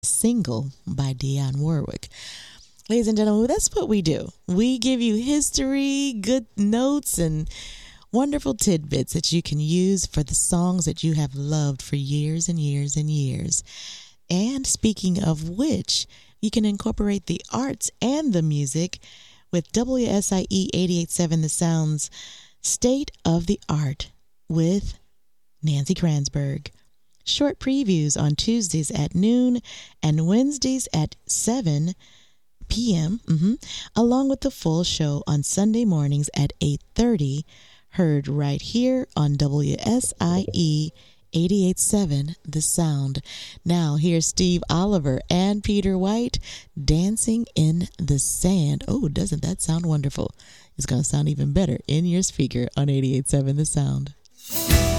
Single by Dionne Warwick. Ladies and gentlemen, that's what we do. We give you history, good notes, and wonderful tidbits that you can use for the songs that you have loved for years and years and years. And speaking of which, you can incorporate the arts and the music with WSIE 88.7 The Sound's State of the Art with Nancy Kranzberg. Short previews on Tuesdays at noon and Wednesdays at 7 p.m., along with the full show on Sunday mornings at 8:30, heard right here on WSIE 88.7 The Sound. Now, here's Steve Oliver and Peter White, Dancing in the Sand. Oh, doesn't that sound wonderful? It's going to sound even better in your speaker on 88.7 The Sound.